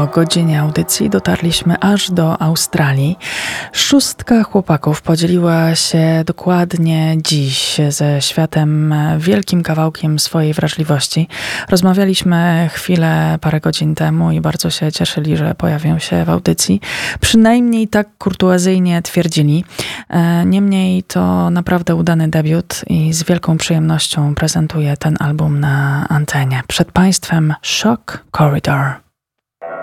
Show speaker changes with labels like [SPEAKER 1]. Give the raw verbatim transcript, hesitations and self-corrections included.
[SPEAKER 1] godzinie audycji dotarliśmy aż do Australii. Szóstka chłopaków podzieliła się dokładnie dziś ze światem wielkim kawałkiem swojej wrażliwości. Rozmawialiśmy chwilę, parę godzin temu i bardzo się cieszyli, że pojawią się w audycji. Przynajmniej tak kurtuazyjnie twierdzili. Niemniej to naprawdę udany debiut i z wielką przyjemnością prezentuję ten album na antenie. Przed Państwem Shock Corridor.